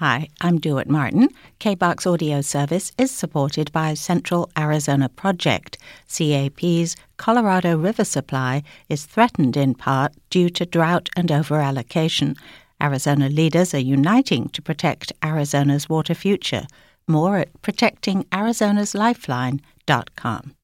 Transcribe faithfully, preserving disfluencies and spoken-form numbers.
Hi, I'm Dewitt Martin. K B A C's audio service is supported by Central Arizona Project. C A P's Colorado River supply is threatened in part due to drought and overallocation. Arizona leaders are uniting to protect Arizona's water future. More at protecting arizonas lifeline dot com.